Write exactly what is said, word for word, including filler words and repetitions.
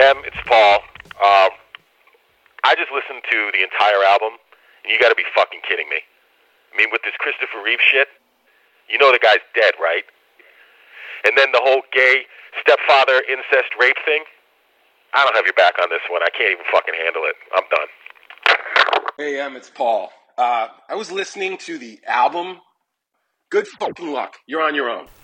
Em, it's Paul. Um, I just listened to the entire album, and you gotta be fucking kidding me. I mean, with this Christopher Reeve shit, you know the guy's dead, right? And then the whole gay stepfather incest rape thing, I don't have your back on this one. I can't even fucking handle it. I'm done. Hey, Em, it's Paul. Uh, I was listening to the album. Good fucking luck. You're on your own.